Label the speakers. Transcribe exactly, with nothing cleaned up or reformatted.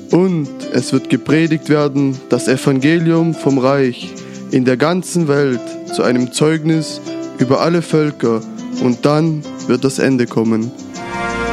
Speaker 1: Und es wird gepredigt werden, das Evangelium vom Reich in der ganzen Welt zu einem Zeugnis über alle Völker, und dann wird das Ende kommen.